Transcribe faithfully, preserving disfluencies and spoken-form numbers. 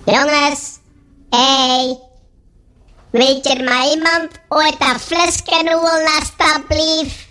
Jongens, hey, weet er maar iemand ooit een flesje roelen alstublieft?